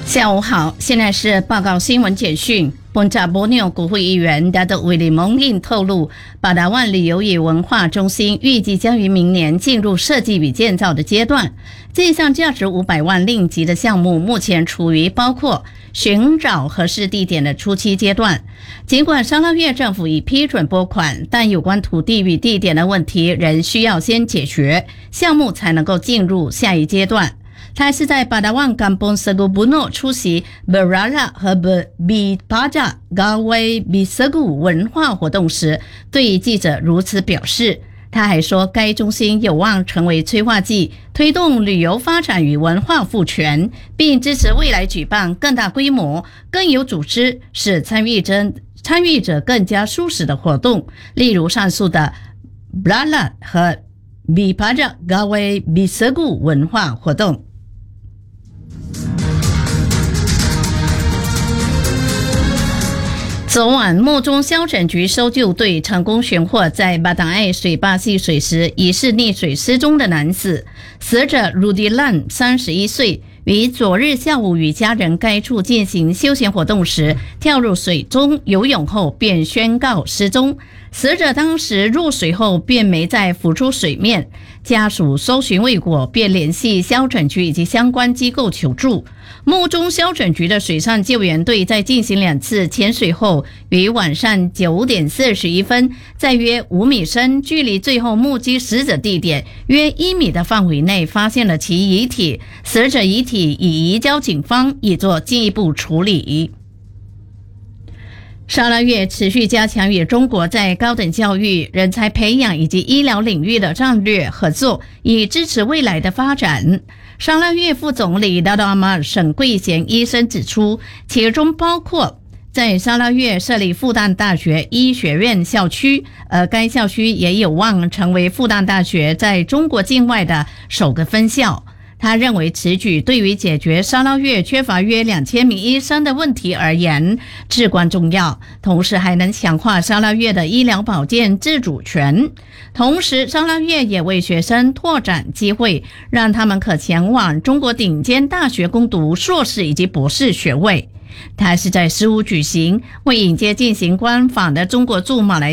下午好，现在是报告新闻简讯。本扎波纽国会议员达德维里蒙印透露，巴达万旅游与文化中心预计将于明年进入设计与建造的阶段。这项价值500万令吉的项目目前处于包括寻找合适地点的初期阶段。尽管沙拉越政府已批准拨款，但有关土地与地点的问题仍需要先解决，项目才能够进入下一阶段。他是在巴达万冈邦塞古布诺出席 Berala 和 Bipaja Gawai Bisagu 文化活动时，对记者如此表示。他还说，该中心有望成为催化剂，推动旅游发展与文化赋权，并支持未来举办更大规模、更有组织、使参与者更加舒适的活动，例如上述的 Berala 和 Bipaja Gawai Bisagu 文化活动。昨晚，木中消拯局搜救队成功寻获在巴达艾水坝戏水时疑似溺水失踪的男子。死者鲁迪兰31岁，于昨日下午与家人该处进行休闲活动时跳入水中游泳后便宣告失踪。死者当时入水后便没再浮出水面，家属搜寻未果，便联系消拯局以及相关机构求助。木中消拯局的水上救援队在进行2次潜水后，于晚上9点41分，在约5米深、距离最后目击死者地点约1米的范围内发现了其遗体，死者遗体已移交警方以作进一步处理。沙拉越持续加强与中国在高等教育、人才培养以及医疗领域的战略合作，以支持未来的发展。沙拉越副总理达达阿马尔沈桂贤医生指出，其中包括在沙拉越设立复旦大学医学院校区，而该校区也有望成为复旦大学在中国境外的首个分校。他认为此举对于解决沙拉越缺乏约2000名医生的问题而言至关重要，同时还能强化沙拉越的医疗保健自主权。同时，沙拉越也为学生拓展机会，让他们可前往中国顶尖大学攻读硕士以及博士学位。他是在15举行为迎接进行官访的中国驻马来